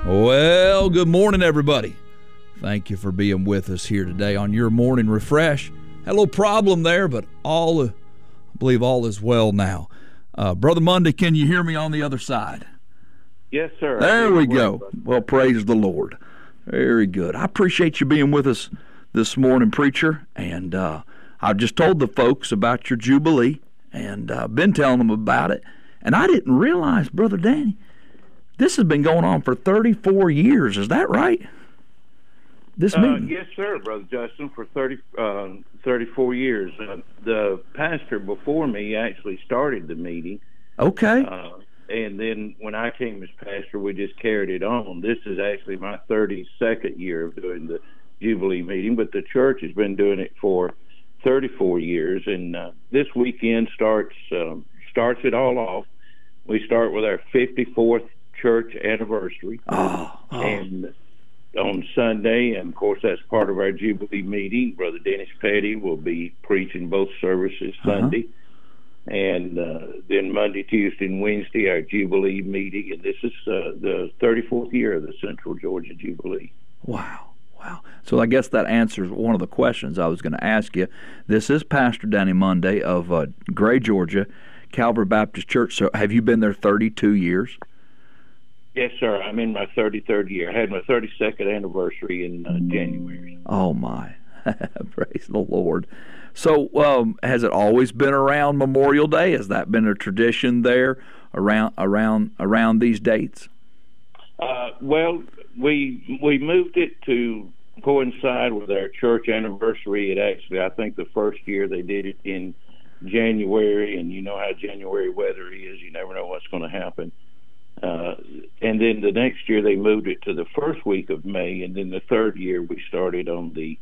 Well, good morning, everybody. Thank you for being with us here today on your morning refresh. Had a little problem there, but I believe all is well now. Brother Monday, can you hear me on the other side? Yes, sir. There we go. Well, praise the Lord. Very good. I appreciate you being with us this morning, preacher. And I just told the folks about your Jubilee, and been telling them about it. And I didn't realize, Brother Danny, this has been going on for 34 years. Is that right? This meeting? Yes, sir, Brother Justin, for 34 years. The pastor before me actually started the meeting. Okay. And then when I came as pastor, we just carried it on. This is actually my 32nd year of doing the Jubilee meeting, but the church has been doing it for 34 years. And this weekend starts it all off. We start with our 54th church anniversary. And on Sunday, and of course that's part of our Jubilee meeting, Brother Dennis Petty will be preaching both services Sunday. And then Monday, Tuesday, and Wednesday, our Jubilee meeting. And this is the 34th year of the Central Georgia Jubilee. Wow. So I guess that answers one of the questions I was going to ask you. This is Pastor Danny Monday of Gray, Georgia, Calvary Baptist Church. So have you been there 32 years? Yes, sir. I'm in my 33rd year. I had my 32nd anniversary in January. Oh, my. Praise the Lord. So has it always been around Memorial Day? Has that been a tradition there around these dates? Well, we moved it to coincide with our church anniversary. It actually, I think the first year they did it in January, and you know how January weather is. You never know what's going to happen. And then the next year they moved it to the first week of May, and then the third year we started on the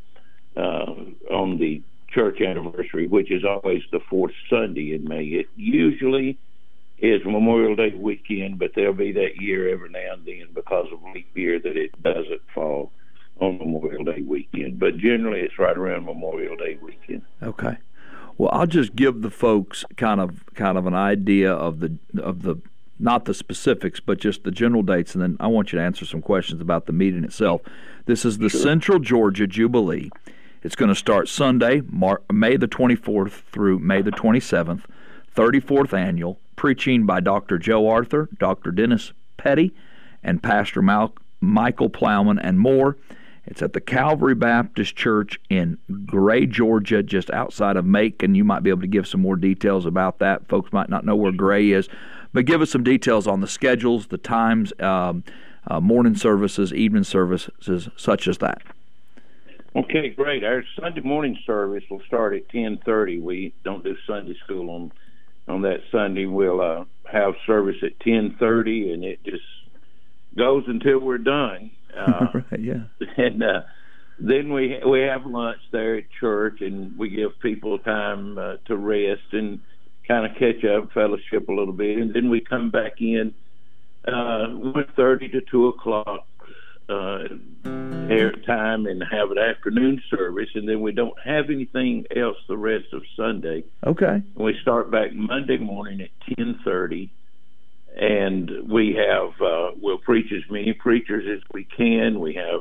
church anniversary, which is always the fourth Sunday in May. It usually is Memorial Day weekend, but there'll be that year every now and then because of leap year that it doesn't fall on Memorial Day weekend. But generally it's right around Memorial Day weekend. Okay. Well, I'll just give the folks kind of an idea of the not the specifics, but just the general dates, and then I want you to answer some questions about the meeting itself. This is the Central Georgia Jubilee. It's going to start Sunday, May the 24th through May the 27th, 34th annual, preaching by Dr. Joe Arthur, Dr. Dennis Petty, and Pastor Michael Plowman, and more. It's at the Calvary Baptist Church in Gray, Georgia, just outside of Macon. You might be able to give some more details about that. Folks might not know where Gray is, but give us some details on the schedules, the times, morning services, evening services, such as that. Okay, great. Our Sunday morning service will start at 10:30. We don't do Sunday school on that Sunday. We'll have service at 10:30, and it just goes until we're done. Right, yeah. And then we have lunch there at church, and we give people time to rest and kind of catch up, fellowship a little bit, and then we come back in 1:30 to 2 o'clock air time and have an afternoon service, and then we don't have anything else the rest of Sunday. Okay. We start back Monday morning at 10:30, and we have we'll preach as many preachers as we can. We have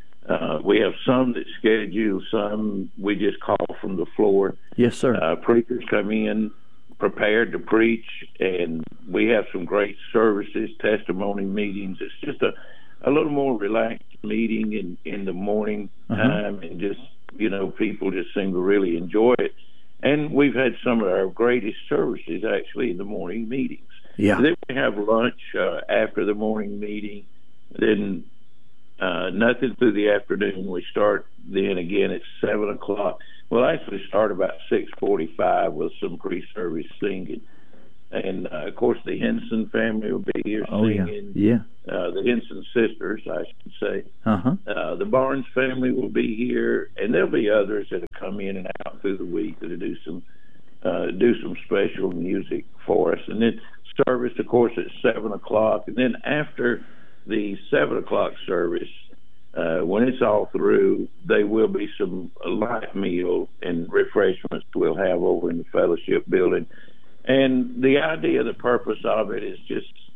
some that schedule, some we just call from the floor. Yes, sir. Preachers come in prepared to preach, and we have some great services, testimony meetings. It's just a little more relaxed meeting in the morning time, and just, people just seem to really enjoy it. And we've had some of our greatest services actually in the morning meetings. Yeah. Then we have lunch after the morning meeting, then nothing through the afternoon. We start then again at 7 o'clock. We'll actually start about 6:45 with some pre-service singing. And, of course, the Henson family will be here singing. Yeah. The Henson sisters, I should say. Uh-huh. The Barnes family will be here, and there'll be others that will come in and out through the week that'll do some special music for us. And then service, of course, at 7 o'clock. And then after the 7 o'clock service, when it's all through, there will be some light meal and refreshments we'll have over in the fellowship building. And the idea, the purpose of it is just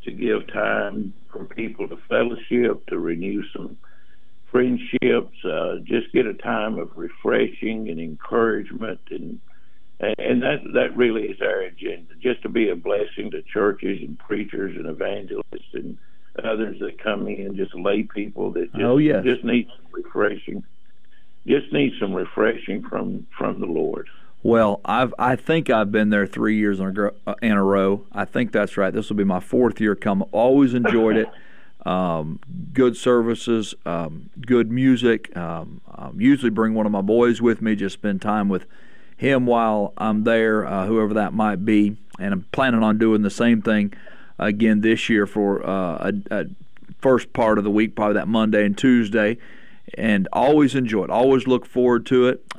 to give time for people to fellowship, to renew some friendships, just get a time of refreshing and encouragement, and that really is our agenda, just to be a blessing to churches and preachers and evangelists and others that come in, just lay people that just need some refreshing. Just need some refreshing from the Lord. Well, I think I've been there 3 years in a row. I think that's right. This will be my fourth year come. Always enjoyed it. Good services, good music. Usually bring one of my boys with me, just spend time with him while I'm there, whoever that might be. And I'm planning on doing the same thing again this year for a first part of the week, probably that Monday and Tuesday. And always enjoy it. Always look forward to it.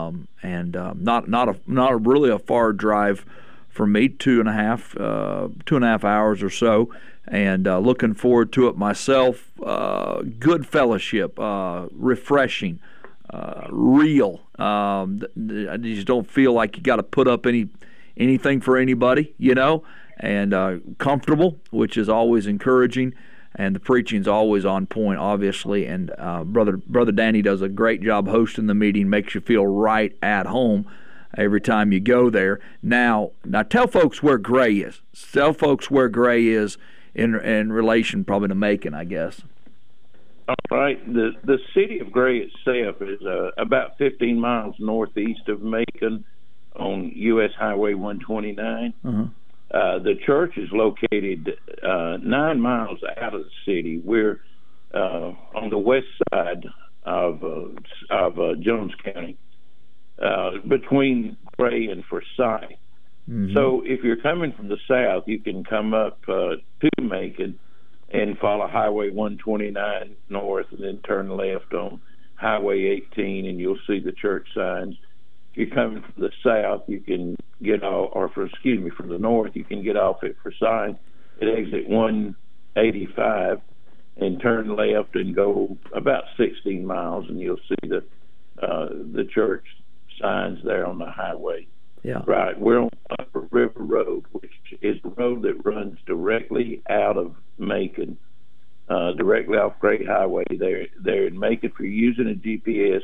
Not really a far drive for me, 2.5 hours or so. And looking forward to it myself. Good fellowship, refreshing, real. I just don't feel like you got to put up anything for anybody, and comfortable, which is always encouraging. And the preaching's always on point, obviously. And Brother Danny does a great job hosting the meeting, makes you feel right at home every time you go there. Now tell folks where Gray is. Tell folks where Gray is in relation probably to Macon, I guess. All right. The city of Gray itself is about 15 miles northeast of Macon on U.S. Highway 129. Uh-huh. The church is located 9 miles out of the city. We're on the west side of Jones County, between Gray and Forsyth. Mm-hmm. So if you're coming from the south, you can come up to Macon and follow Highway 129 north, and then turn left on Highway 18, and you'll see the church signs. If you're coming from the south, you can get off, from the north, you can get off at Forsyth at exit 185 and turn left and go about 16 miles, and you'll see the church signs there on the highway. Yeah. Right. We're on Upper River Road, which is the road that runs directly out of Macon, directly off Great Highway there in Macon. If you're using a GPS,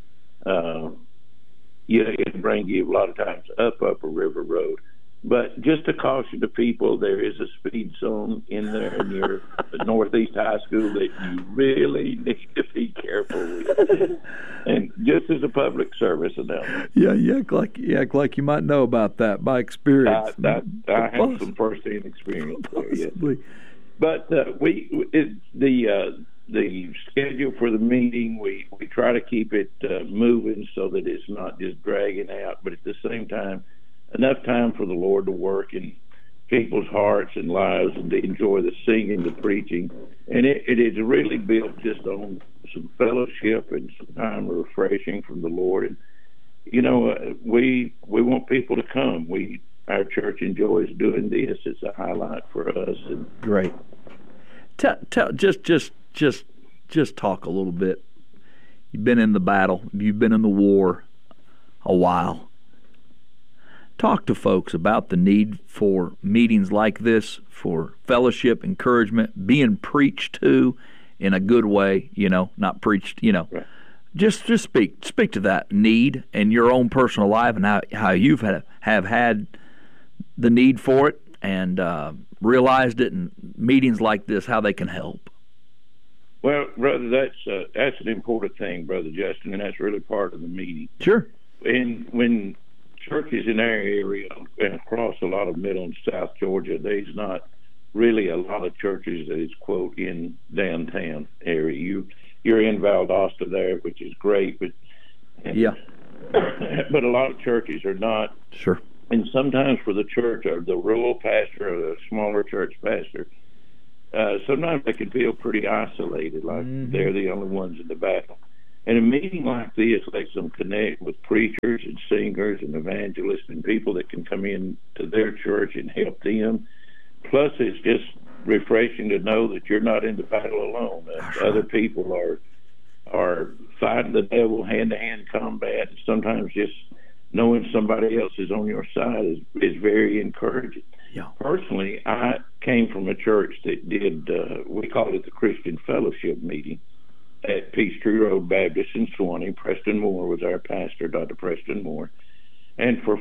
it'll bring you a lot of times up Upper River Road. But just to caution the people, there is a speed zone in there near Northeast High School that you really need to be careful with. And just as a public service announcement. Yeah, you act like you might know about that by experience. I have some first-hand experience there, yes. But the schedule for the meeting, we try to keep it moving so that it's not just dragging out, but at the same time, enough time for the Lord to work in people's hearts and lives and to enjoy the singing, the preaching. And it is really built just on some fellowship and some time of refreshing from the Lord. And, we want people to come. Our church enjoys doing this. It's a highlight for us. And great. Just talk a little bit. You've been in the battle. You've been in the war a while. Talk to folks about the need for meetings like this, for fellowship, encouragement, being preached to in a good way, not preached, Right. Just speak to that need in your own personal life and how you've have had the need for it and realized it in meetings like this, how they can help. Well, brother, that's an important thing, Brother Justin, and that's really part of the meeting. Sure. And when churches in our area and across a lot of Middle and South Georgia, there's not really a lot of churches that is, quote, in downtown area. You're in Valdosta there, which is great, but but a lot of churches are not. Sure. And sometimes for the church or the rural pastor or the smaller church pastor, sometimes they can feel pretty isolated, like they're the only ones in the battle. And a meeting like this lets them connect with preachers and singers and evangelists and people that can come in to their church and help them. Plus, it's just refreshing to know that you're not in the battle alone. Other people are fighting the devil hand-to-hand combat. And sometimes just knowing somebody else is on your side is very encouraging. Yeah. Personally, I came from a church that did, we called it the Christian Fellowship Meeting at Peachtree Road Baptist in Swanee. Preston Moore was our pastor, Dr. Preston Moore. And for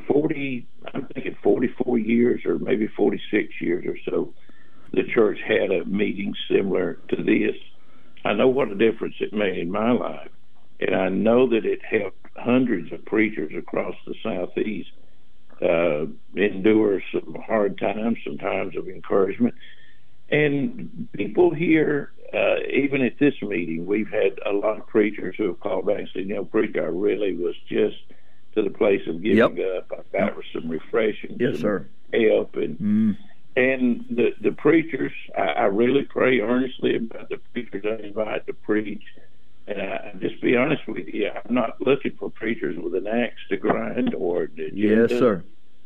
44 years or maybe 46 years or so, the church had a meeting similar to this. I know what a difference it made in my life, and I know that it helped hundreds of preachers across the Southeast endure some hard times, some times of encouragement. And people here, even at this meeting, we've had a lot of preachers who have called back and said, preacher, I really was just to the place of giving up. I got some refreshing, some help, and the preachers. I really pray earnestly about the preachers I invite to preach. And I just be honest with you, I'm not looking for preachers with an axe to grind or an agenda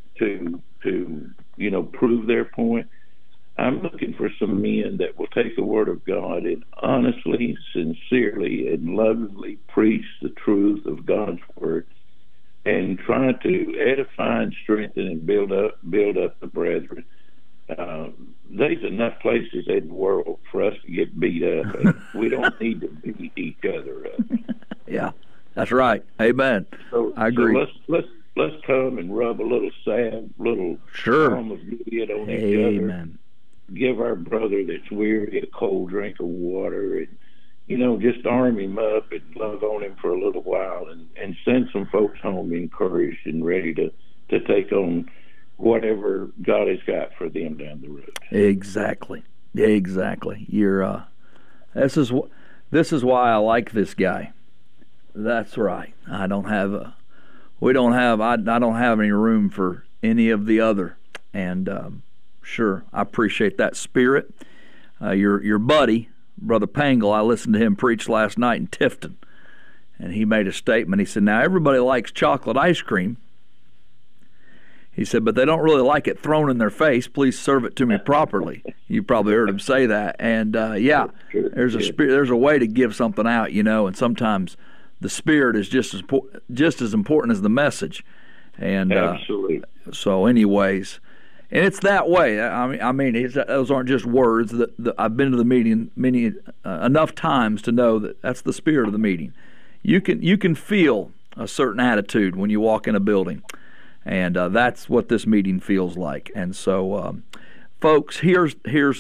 to prove their point. I'm looking for some men that will take the Word of God and honestly, sincerely, and lovingly preach the truth of God's Word, and try to edify and strengthen and build up the brethren. There's enough places in the world for us to get beat up, and we don't need to beat each other up. Yeah, that's right. Amen. I agree. So let's come and rub a little salve, little balm of Gilead on each other. Give our brother that's weary a cold drink of water, and just arm him up and love on him for a little while, and send some folks home encouraged and ready to take on whatever God has got for them down the road. Exactly. You're this is why I like this guy. That's right. I don't have any room for any of the other. And sure, I appreciate that spirit. Your buddy, Brother Pangle, I listened to him preach last night in Tifton, and he made a statement. He said, now everybody likes chocolate ice cream. He said, but they don't really like it thrown in their face. Please serve it to me properly. You probably heard him say that. And there's a way to give something out, and sometimes the spirit is just as important as the message. And absolutely. So, anyways, and it's that way. I mean, those aren't just words. I've been to the meeting many enough times to know that that's the spirit of the meeting. You can feel a certain attitude when you walk in a building. And that's what this meeting feels like. And so, folks, here's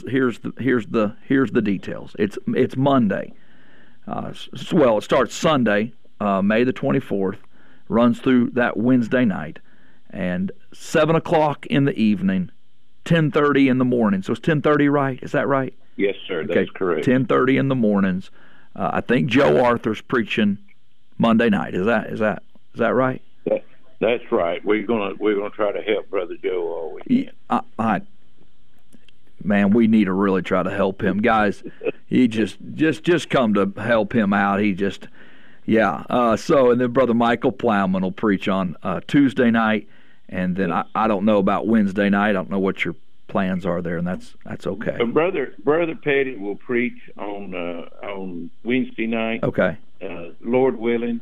the details. It's Monday. It starts Sunday, May the 24th, runs through that Wednesday night, and 7:00 in the evening, 10:30 in the morning. So it's 10:30, right? Is that right? Yes, sir. Okay. That's correct. 10:30 in the mornings. I think Joe Arthur's preaching Monday night. Is that right? That's right. We're gonna try to help Brother Joe all we can. Man, we need to really try to help him, guys. He just come to help him out. So and then Brother Michael Plowman will preach on Tuesday night, and then I don't know about Wednesday night. I don't know what your plans are there, and that's okay. Brother Petty will preach on Wednesday night. Okay. Lord willing.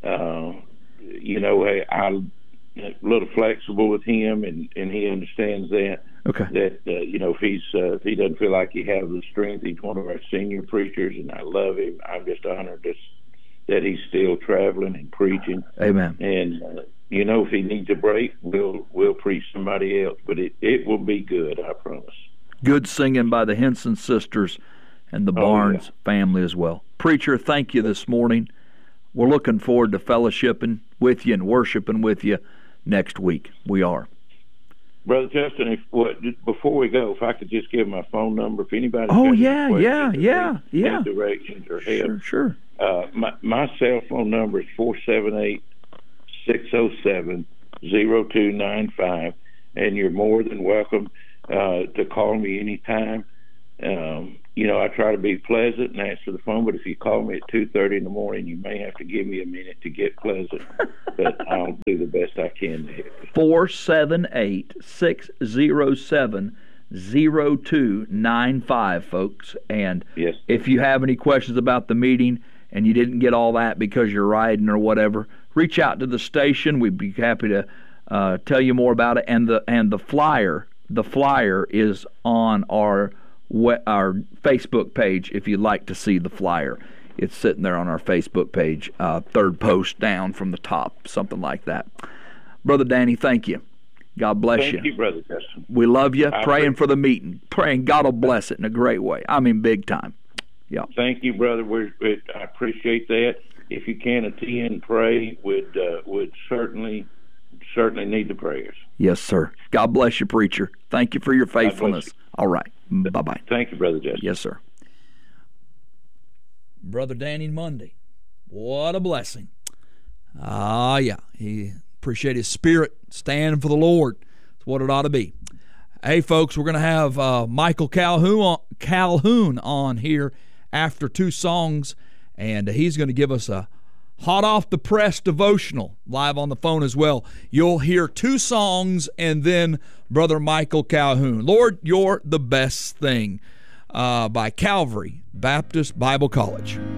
I'm a little flexible with him, and he understands that. Okay. That if he doesn't feel like he has the strength, he's one of our senior preachers, and I love him. I'm just honored that he's still traveling and preaching. Amen. And if he needs a break, we'll preach somebody else, but it will be good, I promise. Good singing by the Henson sisters and the Barnes family as well. Preacher, thank you this morning. We're looking forward to fellowshipping with you and worshiping with you next week. We are. Brother Justin, before we go, if I could just give my phone number, if anybody directions or help. Sure. My cell phone number is 478-607-0295, and you're more than welcome to call me anytime. I try to be pleasant and answer the phone, but if you call me at 2:30 in the morning, you may have to give me a minute to get pleasant, but I'll do the best I can to help you. 478-607-0295, folks. And yes, if you have any questions about the meeting and you didn't get all that because you're riding or whatever, reach out to the station. We'd be happy to tell you more about it. And the flyer the flyer is on our Facebook page if you'd like to see the flyer. It's sitting there on our Facebook page, third post down from the top, something like that. Brother Danny, thank you. God bless you. Thank you, Brother Justin. We love you. Praying for the meeting. Praying God will bless it in a great way. I mean, big time. Yeah. Thank you, brother. I appreciate that. If you can attend and pray, would certainly need the prayers. Yes, sir. God bless you, preacher. Thank you for your faithfulness. All right. Bye-bye. Thank you, Brother Justin. Yes, sir. Brother Danny Monday. What a blessing. Yeah. He appreciate his spirit, standing for the Lord. That's what it ought to be. Hey, folks, we're going to have Michael Calhoun on here after 2 songs, and he's going to give us a hot off the press devotional live on the phone as well. You'll hear 2 songs and then Brother Michael Calhoun. Lord, You're the Best Thing by Calvary Baptist Bible College.